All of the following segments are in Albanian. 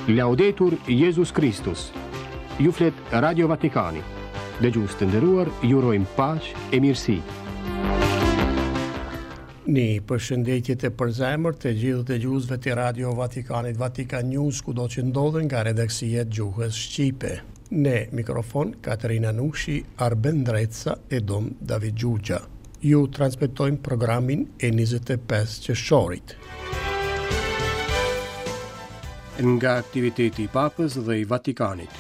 Laudetur Jesus Christus. Ju flet Radio Vatikani. Dëgjues të nderuar, ju urojmë paqë e mirësi. Një përshëndetje të përzemër të gjithë dëgjuesve të Radio Vatikanit, Vatikan News, kudo që ndodhen nga redaksia e gjuhës shqipe. Ne mikrofon Katerina Nushi, Arben Drecca e Dom David Gjugja. Ju transmetojmë programin e 25 qershorit. Nga aktiviteti i Papës dhe i Vatikanit.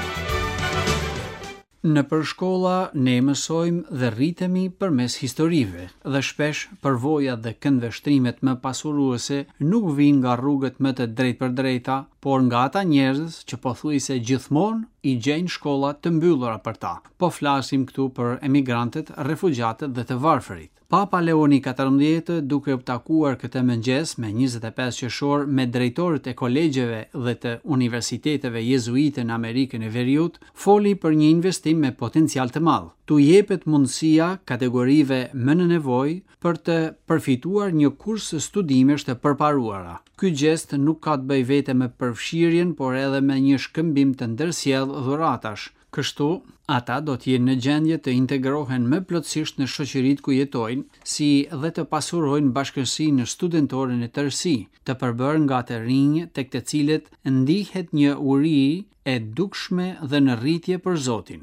Në përshkolla ne mësojmë dhe rritemi përmes historive dhe shpesh përvojat dhe këndvështrimet më pasuruese nuk vijnë nga rrugët më të drejtpërdrejta, por nga ata njerëz që pothuajse gjithmonë i gjejnë shkolla të mbyllura për ta. Po flasim këtu për emigrantët, refugjatët dhe të varfërit. Papa Leoni XIV, duke u takuar këtë mëngjes me 25 qershor me drejtorët e kolegjeve dhe të universiteteve jezuite në Amerikën e Veriut, foli për një investim me potencial të madh. Tu jepet mundësia kategorive më në nevojë për të përfituar një kurs studimesh të përparuara. Ky gjest nuk ka të bëjë vetëm me përfshirjen, por edhe me një shkëmbim të ndërsjellë dhuratash. Kështu, ata do të jenë në gjendje të integrohen më plotësisht në shoqëritë ku jetojnë, si dhe të pasurojnë bashkësinë studentore në tërësi, të përbërë nga të rinj tek të cilët ndihet një uri e dukshme dhe në rritje për Zotin.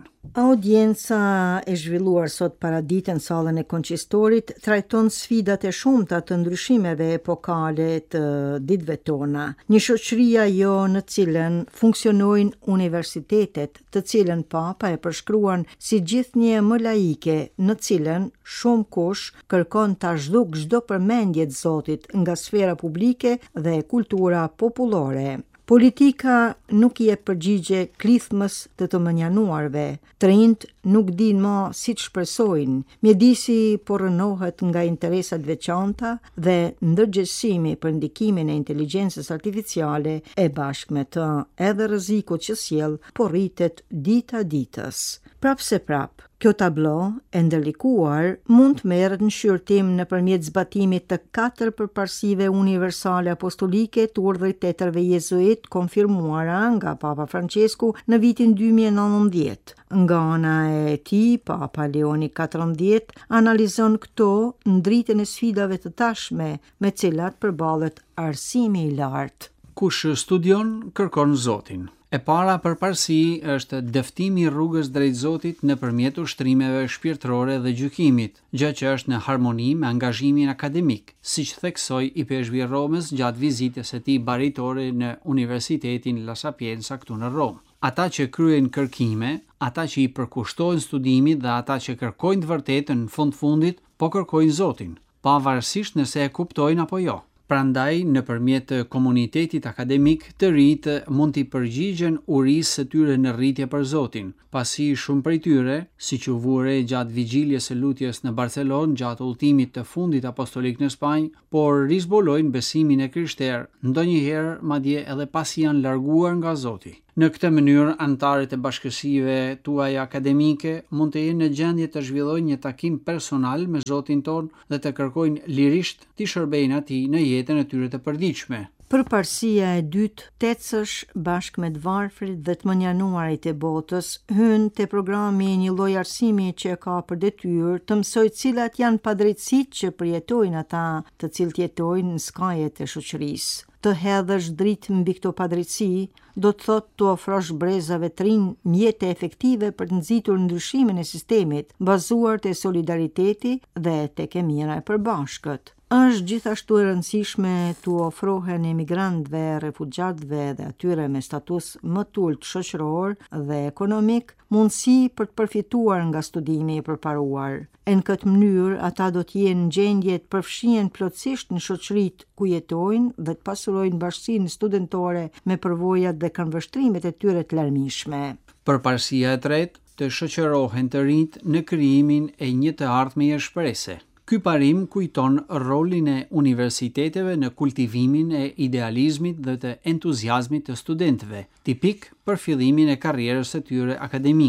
Audienca e zhvilluar sot paraditën sallën e konqistorit trajton sfidat e shumta të ndryshimeve epokale të ditëve tona. Një shoqëria jo në cilën funksionojnë universitetet, të cilën Papa e përshkruan si gjithnjë më laike, në cilën shumë kush kërkon ta zhduk çdo përmendje të Zotit nga sfera publike dhe kultura popullore. Politika nuk i jep përgjigje klithmës të mënjanuarve, të rinjt nuk dinë më si të shpresojnë, mjedisi po rënohet nga interesat veçanta dhe ndërgjegjësimi për ndikimin e inteligjencës artificiale e bashkë me të edhe rrezikut që sjell po rritet dita ditës. Prapse prap, kjo tablo e ndërlikuar mund të merret në shqyrtim nëpërmjet zbatimit të 4 përparësive universale apostolike të urdhrit të tetërve jezuit konfirmuara nga Papa Francesku në vitin 2019. Nga ana e tij, Papa Leoni XIV analizon këto ndritjen e sfidave të tashme me të cilat përballet arsimi i lartë. Kush studion, kërkon Zotin. E para përparësi është dëftimi i rrugës drejt Zotit nëpërmjet ushtrimeve shpirtërore dhe gjykimit, gjë që është në harmoni me angazhimin akademik, siç theksoi i peshqvi i Romës gjatë vizitës së tij baritore në Universitetin La Sapienza këtu në Rom. Ata që kryejnë kërkime, ata që i përkushtojnë studimit dhe ata që kërkojnë të vërtetën në fundit, po kërkojnë Zotin, pavarësisht nëse e kuptojnë apo jo. Prandaj, nëpërmjet komunitetit akademik, të rinjt mund t'i përgjigjen urisë së tyre në rritje për Zotin, pasi shumë prej tyre, siç u vure gjatë vigjiljes së lutjes në Barcelonë gjatë udhëtimit të fundit apostolik në Spanjë, por rizbolojnë besimin e krishterë, ndonjëherë madje edhe pasi janë larguar nga Zoti. Në këtë mënyrë, anëtarët e bashkësive tuaj akademike mund të jenë në gjendje të zhvillojnë një takim personal me Zotin ton dhe të kërkojnë lirisht t'i shërbejnë atij në jetën e tyre të përditshme. Përparësia e dytë, tecësh bashkë me të varfrit dhe të mënjanuarit e botës, hyn te programi një lloj arsimi që ka për detyrë të mësoj cilat janë padrejtësitë që përjetojnë ata të cilët jetojnë në skajet e shoqërisë. Të hedhësh dritë mbi këto padrejtësi, do të thotë të ofrosh brezave të rinj mjete efektive për të nxitur ndryshimin e sistemit, bazuar te solidariteti dhe tek e mira e përbashkët. Është gjithashtu e rëndësishme të ofrohen emigrantëve, refugjatëve dhe atyre me status më të ulët shoqëror dhe ekonomik mundësi për të përfituar nga studimi i përparuar. Në këtë mënyrë, ata do të jenë në gjendje të përfshihen plotësisht në shoqëritë ku jetojnë dhe të pasurojnë bashkësinë studentore me përvojat dhe këndvështrimet e tyre të larmishme. Përparësia e tretë, të shoqërohen të rinjt në krijimin e një të ardhmeje shprese. Ky parim kujton rolin e universiteteve në kultivimin e idealizmit dhe të entuziazmit të studentëve, tipik për fillimin e karrierës së tyre akademike.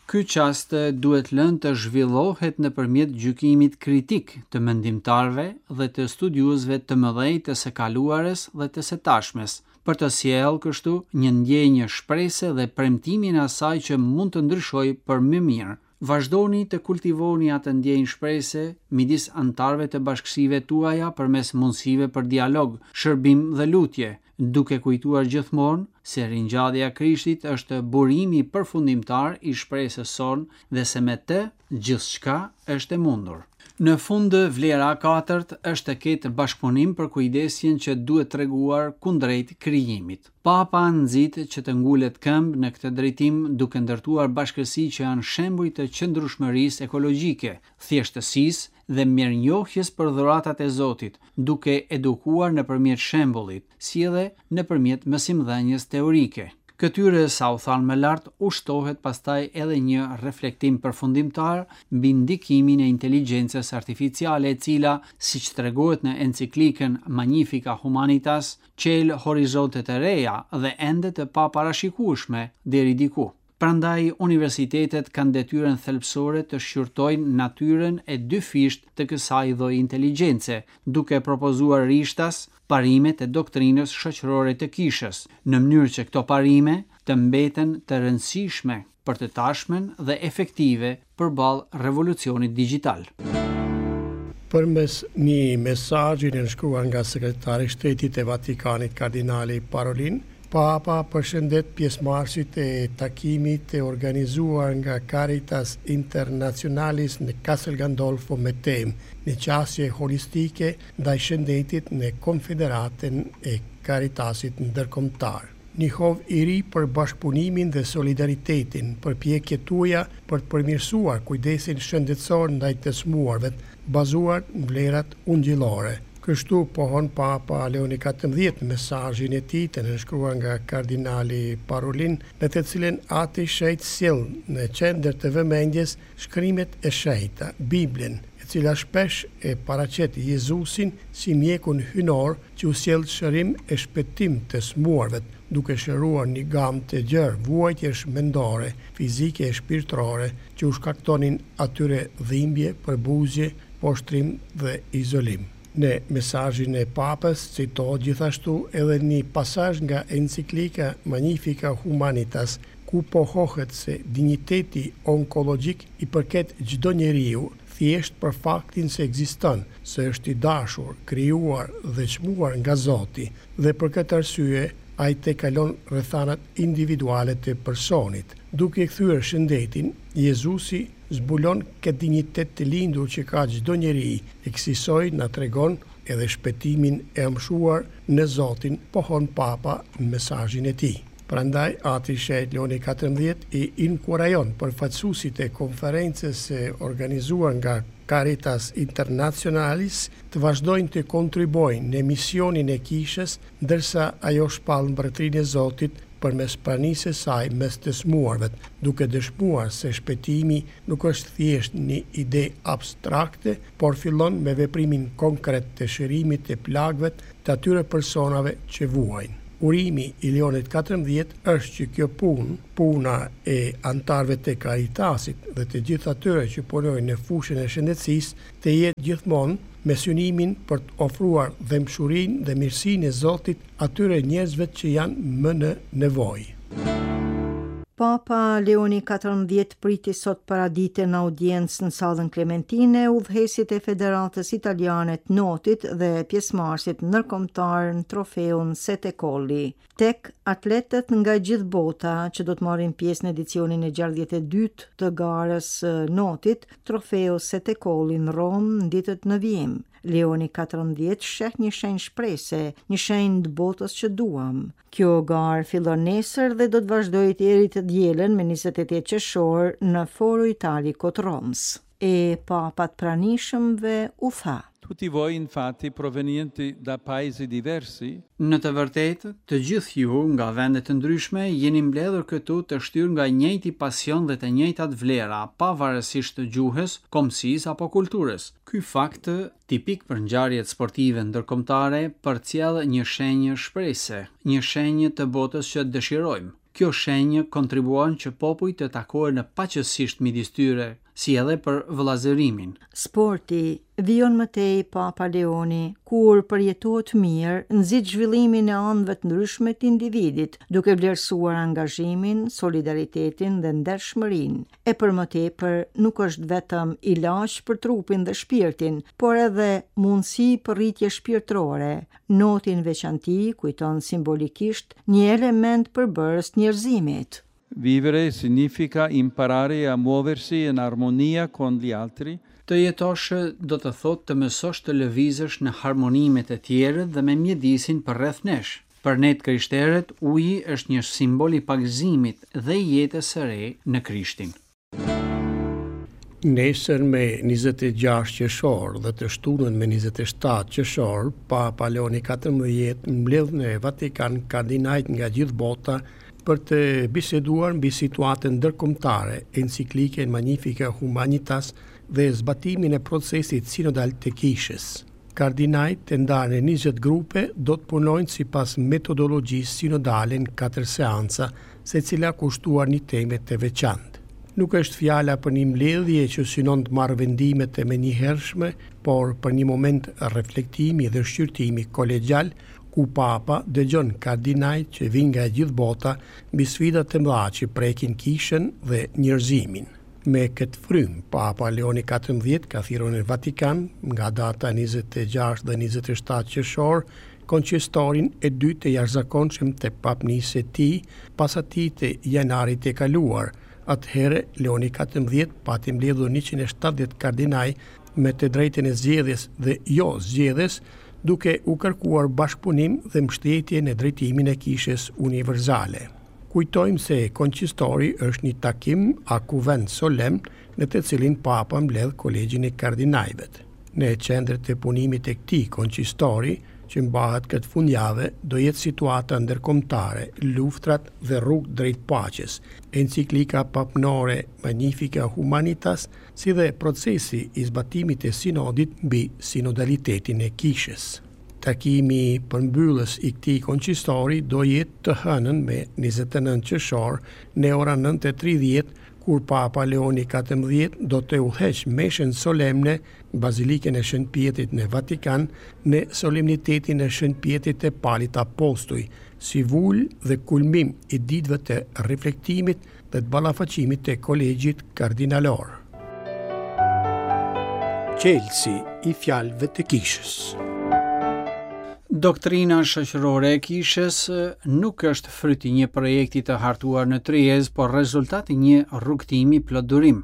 Ky çast duhet lënë të zhvillohet nëpërmjet gjykimit kritik të mendimtarëve dhe të studiuesve të mëdhenj të së kaluarës dhe të së tashmes, për të sjellë kështu një ndjenjë shprese dhe premtimin e asaj që mund të ndryshojë për më mirë. Vazhdoni të kultivoni atë ndjenjë shprese midis anëtarëve të bashkësive tuaja përmes mundësive për dialog, shërbim dhe lutje, duke kujtuar gjithmonë se ringjallja e Krishtit është burimi përfundimtar i shpresës sonë dhe se me të gjithçka është e mundur. Në fund, vlera e katërt është të ketë bashkëpunim për kujdesjen që duhet treguar kundrejt krijimit. Papa nxit që të ngulet këmbë në këtë drejtim duke ndërtuar bashkësi që janë shembuj të qëndrueshmërisë ekologjike, thjeshtësisë dhe mirënjohjes për dhuratat e Zotit, duke edukuar nëpërmjet shembullit, si edhe nëpërmjet mësimdhënies teorike. Këtyre, sa u thanë më lart, ushtohet pastaj edhe një reflektim përfundimtar mbi ndikimin e inteligjencës artificiale e cila, siç tregohet në enciklikën Magnificat Humanitas, qel horizonte të reja dhe ende të paparashikueshme deri diku. Prandaj, universitetet kanë detyrën thelbësore të shqyrtojnë natyrën e dyfisht të kësaj lloji inteligjence, duke propozuar rishtas parimet e doktrinës shoqërore të kishës, në mënyrë që këto parime të mbeten të rëndësishme për të tashmen dhe efektive përballë revolucionit digjital. Përmes një mesazhi nënshkruar nga sekretari i Shtetit e Vatikanit Kardinali Parolin, Papa përshëndet pjesëmarrësit e takimit e organizuar nga Caritas Internationalis në Castel Gandolfo me temë një qasje holistike ndaj shëndetit në Konfederatën e Caritasit ndërkombëtar. Njihov i ri për bashkëpunimin dhe solidaritetin, përpjekjet tuaja për të përmirësuar kujdesin shëndetësor ndaj të smuarve, bazuar në vlerat ungjillore. Kështu pohon Papa Leoni XIV mesazhin e tij të nënshkruar nga Kardinali Parolin, në të cilën ati shenjtë sjell në qendër të vëmendjes shkrimet e shenjta, Biblën, e cila shpesh e paraqet Jezusin si mjekun hynor që u sjell shërim e shpëtim të smuarve, duke shëruar një gamë të gjerë vuajtjesh mendore, fizike e shpirtërore që u shkaktonin atyre dhimbje, përbuzje, poshtrim dhe izolim. Në mesazhin e Papës citohet gjithashtu edhe një pasazh nga enciklika Magnificat Humanitas, ku pohohet se dinjiteti onkologjik i përket çdo njeriu thjesht për faktin se ekziston, se është i dashur, krijuar dhe çmuar nga Zoti, dhe për këtë arsye ai te kalon rrethanat individuale të personit. Duke kthyer shëndetin, Jezusi zbulon këtë dinjitet të lindur që ka çdo njeri, e kësaj na tregon edhe shpëtimin e mshuar në Zotin, pohon Papa në mesazhin e tij. Prandaj, ati shenjtë Leoni XIV i inkurajon përfaqësuesit e konferencës e organizuar nga Caritas Internationalis të vazhdojnë të kontribuojnë në misionin e kishës, ndërsa ajo shpall mbretërinë e Zotit përmes pranisë së saj mes të smuarve, duke dëshmuar se shpëtimi nuk është thjesht një ide abstrakte, por fillon me veprimin konkret të shërimit të plagëve të atyre personave që vuajnë. Urimi i Leonit XIV është që kjo puna e antarëve të Caritasit dhe të gjithë atyre që punojnë në fushën e shëndetësisë, të jetë gjithmonë me synimin për të ofruar dhemshurinë dhe mirësinë e Zotit atyre njerëzve që janë më në nevojë. Papa Leoni XIV priti sot paradite në audiencë në sallën Klementine udhëheqësit e Federatës Italiane të Notit dhe pjesëmarrësit ndërkombëtar në trofeun Sette Colli. Tek atletët nga gjithë bota që do të marrin pjesë në edicionin e 62 të garës Notit, trofeu Sette Colli në Rom në ditët në vijim. Leoni XIV sheh një shenjë shprese, një shenjë të botës që duam. Kjo garë fillon nesër dhe do të vazhdojë deri të dielën me 28 qershor në Foro Italico të Romës. E papat pranishëmve u tha: Tutti voi infatti provenienti da paesi diversi? Në të vërtetë, të gjithë ju nga vende të ndryshme jeni mbledhur këtu të shtyrë nga njëjti pasion dhe të njëjtat vlera, pavarësisht të gjuhës, kombësisë apo kulturës. Ky fakt, tipik për ngjarjet sportive ndërkombëtare, përcjell një shenjë shprese, një shenjë të botës që dëshirojmë. Kjo shenjë kontribuon që popujt të takohen paqësisht midis tyre, si edhe për vëllazërimin. Sporti vijon më tej Papa Leoni, kur përjetohet mirë, nxit zhvillimin e anëve të ndryshme të individit, duke vlerësuar angazhimin, solidaritetin dhe ndershmërinë. E për më tepër, nuk është vetëm ilaç për trupin dhe shpirtin, por edhe mundësi për rritje shpirtërore. Noti në veçanti kujton simbolikisht një element përbërës njerëzimit. Vivere significa imparare a muoversi in armonia con gli altri. Të jetosh do të thotë të mësosh të lëvizësh në harmoni me të tjerët dhe me mjedisin për rreth nesh. Për ne të krishterët, uji është një simbol i pagëzimit dhe jetës së re në Krishtin. Nesër me 26 qershor dhe të shtunën me 27 qershor, Papa Leoni XIV mbledh në Vatikan kardinajt nga gjithë bota për të biseduar mbi situatën ndërkombëtare, enciklikën Magnificat Humanitas dhe zbatimin e procesit sinodal të Kishës. Kardinajt të ndarë në 20 grupe do të punojnë sipas metodologjisë sinodale në 4 seanca, secila kushtuar një temë të veçantë. Nuk është fjala për një mbledhje që synon të marrë vendimet e menjëhershme, por për një moment reflektimi dhe shqyrtimi kolegjal, ku Papa dëgjon kardinajt që vinë nga gjithë bota mbi sfidat të mëdha që prekin Kishën dhe njerëzimin. Me këtë frymë, Papa Leoni XIV ka thirrur në Vatikan nga data 26 dhe 27 qershor konqistorin e dytë të jashtëzakonshëm të papnisë së tij pas atij të janarit të kaluar. Atëherë, Leoni XIV pati mbledhur 170 kardinaj me të drejtën e zgjedhjes dhe jo zgjedhjes, duke u kërkuar bashkëpunim dhe mbështetje në drejtimin e Kishës universale. Kujtojmë se konqistori është një takim a kuvent solemn në të cilin Papa mbledh kolegjin e kardinajvet. Në qendër të punimit e këtij konqistori, që mbahet këtë fundjavë, do jetë situata ndërkombëtare, luftrat dhe rrugë drejt paqes, enciklika papnore Magnificat Humanitas, si dhe procesi i zbatimit e sinodit mbi sinodalitetin e Kishës. Takimi përmbyllës i këtij konqistori do jetë të hënën me 29 qershor në ora 9:30, kur Papa Leoni XIV do të udhëheqë meshën solemne në Bazilikën e Shënt Pietrit në Vatikan në solemnitetin e Shënt Pietrit të Palit Apostuj, si vulë dhe kulmim i ditëve të reflektimit dhe të ballafaqimit të kolegjit kardinalor. Qelsi i fjalëve të Kishës. Doktrina shoqërore e Kishës nuk është fryti një projekti të hartuar në Triez, por rezultati një rrugtimi plot durim,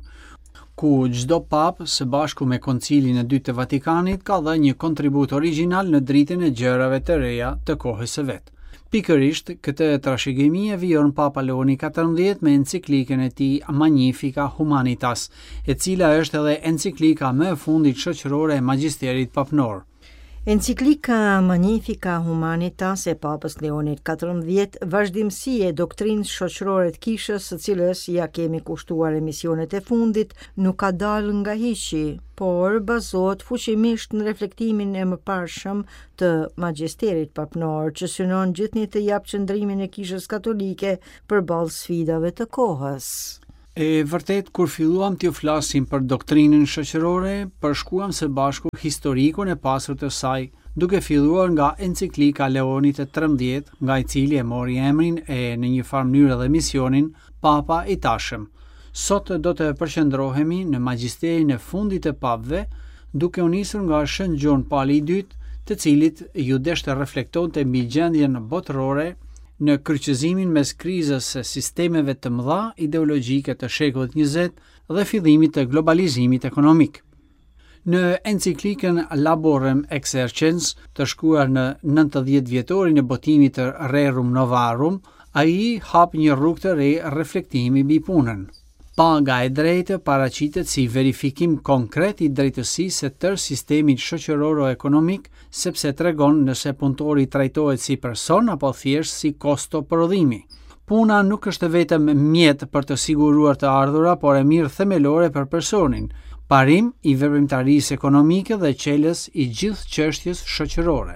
ku çdo pap së bashku me koncilin e dytë të Vatikanit ka dhënë një kontribut origjinal në dritën e gjërave të reja të kohës së vet. Pikërisht këtë trashëgimi e vijon Papa Leoni XIV me enciklikën e tij Magnificat Humanitas, e cila është edhe enciklika më e fundit shoqërore e magjisterit papnor. Enciklika Magnificat Humanitas e Papës Leonit XIV, vazhdimsi e doktrinës shoqërore të Kishës, së cilës ja kemi kushtuar emisionet e fundit, nuk ka dalë nga hiqi, por bazohet fuqimisht në reflektimin e mëparshëm të magjisterit papnor, që synon gjithnjë të japë qëndrimin e Kishës katolike përballë sfidave të kohës. E vërtet, kur filluam t'ju flasim për doktrinën shoqërore, përshkuam së bashku historikun e pasur të saj, duke filluar nga enciklika Leonit XIII, nga i cili e mori emrin e në një farë mënyrë dhe misionin Papa i tashëm. Sot do të përqendrohemi në magjisterin e fundit të papëve, duke u nisur nga Shënt Gjon Pali i dytë, të cilit ju desh të reflektonte mbi gjendjen botërore në kryqëzimin mes krizës së sistemeve të mëdha ideologjike të shekullit 20 dhe fillimit të globalizimit ekonomik. Në enciklikën Laborem Exercens, të shkruar në 90 vjetorin e botimit të Rerum Novarum, ai hap një rrugë të re reflektimi mbi punën. Paga e drejtë paraqitet si verifikim konkret i drejtësisë së tërë sistemit shoqëroro-ekonomik, sepse tregon nëse punëtori trajtohet si person apo thjesht si kosto prodhimi. Puna nuk është vetëm mjet për të siguruar të ardhura, por e mirë themelore për personin, parim i veprimtarisë ekonomike dhe qelës i gjithë çështjes shoqërore.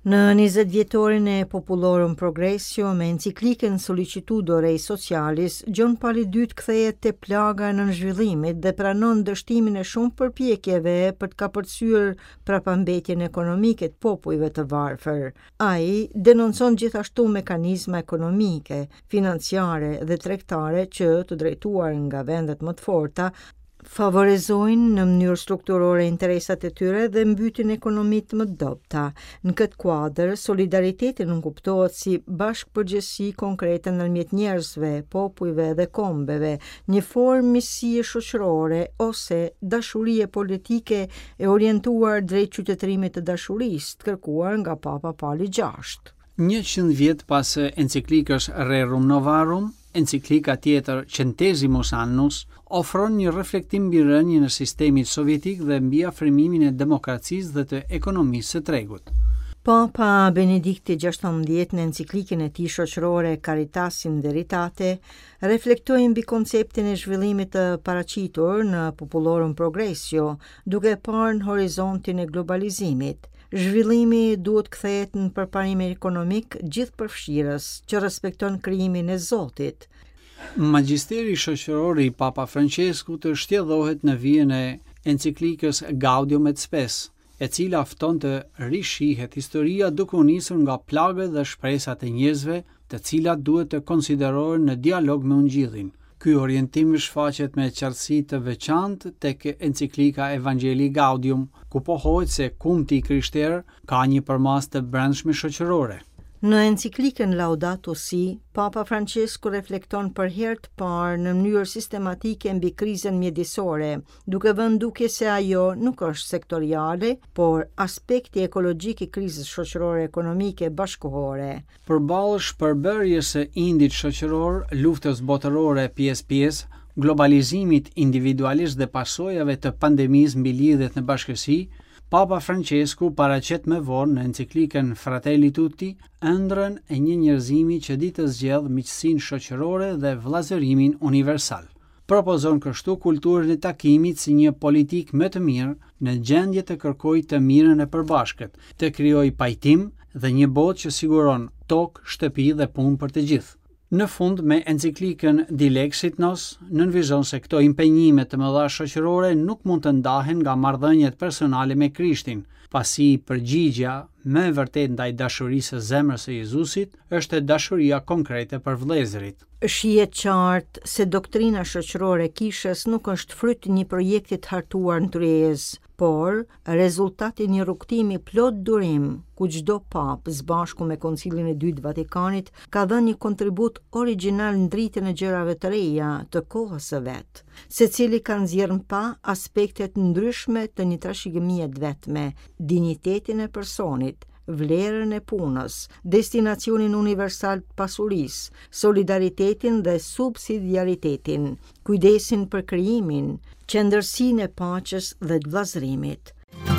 Në 20 vjetorin e Populorum Progressio me enciklikën Solicitudo Rei Socialis, John Paul II kthehet te plaga e nënzhvillimit dhe pranon dështimin e shumë përpjekjeve për të kapërcyer prapambetjen ekonomike të popujve të varfër. Ai denoncon gjithashtu mekanizma ekonomike, financiare dhe tregtare që, të drejtuar nga vendet më të forta, favorizojnë në mënyrë strukturore interesat e tyre dhe mbytin ekonomitë më dobta. Në këtë kuadër, solidariteti nuk kuptohet si bashkëpërgjegjësi konkrete ndërmjet njerëzve, popujve dhe kombeve, një formë misie shoqërore ose dashurie politike e orientuar drejt qytetërimit të dashurisë, të kërkuar nga Papa Pauli VI. 100 vjet pas enciklikës Rerum Novarum, enciklika tjetër Centesimus Annus ofron një reflektim mbi rënien e sistemit sovjetik dhe mbi afrimimin e demokracisë dhe të ekonomisë së tregut. Papa Benedikti XVI në enciklikën e tij shoqërore Caritas in Veritate reflektoi mbi konceptin e zhvillimit të paraqitur në Populorum Progressio, duke parë në horizontin e globalizimit. Zhvillimi duhet kthehet në përparim ekonomik gjithëpërfshirës që respekton krijimin e Zotit. Magjisteri shoqëror i Papa Franceskut shtjellohet në vijën e enciklikës Gaudium et Spes, e cila fton të rishihet historia duke u nisur nga plagët dhe shpresat e njerëzve, të cilat duhet të konsiderohen në dialog me Ungjillin. Ky orientim shfaqet me qartësi të veçantë tek enciklika Evangelii Gaudium, ku pohohet se kulti i krishterë ka një përmas të brendshme shoqërore. Në enciklikën Laudato Si, Papa Francesku reflekton për herë të parë në mënyrë sistematike mbi krizën mjedisore, duke vënë duke se ajo nuk është sektoriale, por aspekti ekologjik i krizës shoqërore ekonomike bashkëkohore. Përballë shpërbërjes së indit shoqëror, luftës botërore pjesë-pjesë, globalizimit individualist dhe pasojave të pandemisë mbi lidhjet në bashkësi, Papa Francesku paraqet me vonë në enciklikën Fratelli Tutti ëndrrën e një njerëzimi që di të zgjedhë miqësinë shoqërore dhe vëllazërimin universal. Propozon kështu kulturën e takimit si një politikë më të mirë në gjendje të kërkojë të mirën e përbashkët, të krijojë pajtim dhe një botë që siguron tokë, shtëpi dhe punë për të gjithë. Në fund, me enciklikën Dilexit Nos, nënvizon se këto impenjime të mëdha shoqërore nuk mund të ndahen nga marrëdhëniet personale me Krishtin, pasi përgjigja më e vërtetë ndaj dashurisë së zemrës së Jezusit është dashuria konkrete për vëllezërit. Shihet qartë se doktrina shoqërore e kishës nuk është fryt një projekti të hartuar në tryezë, por rezultati një rrugtimi plot durim, ku çdo pap së bashku me Koncilin e Dytë Vatikanit ka dhënë një kontribut origjinal në dritën e gjërave të reja të kohës së vet. Secili ka nxjerrë pa aspektet ndryshme të një trashëgimie të vetme, dinjitetin e personit, vlerën e punës, destinacionin universal të pasurisë, solidaritetin dhe subsidiaritetin, kujdesin për krijimin, qëndërsinë e paqes dhe të vllazërimit.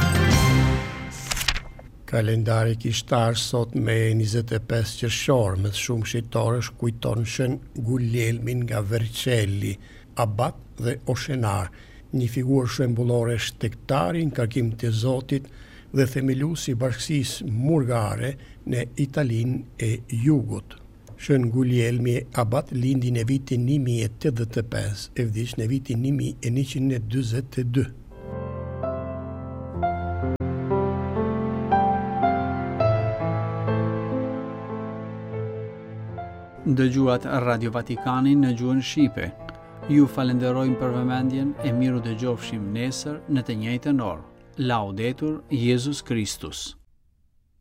Kalendari kishtar sot me 25 qershor me shumë shqiptarësh kujton shën Guglielmin nga Vercelli, abat dhe oshenar, një figurë shembullore shtegtari në kërkim të Zotit dhe themeluesi i bashkësisë murgare në Italinë e Jugut. Shën Guglielmi abat lindi në vitin 1085 e vdiq në vitin 1142. Dëgjuat Radio Vatikanin në gjuhën shqipe. Ju falenderojmë për vëmendjen e miru dëgjofshim nesër në të njëjtën orë. Laudetur Jesus Christus.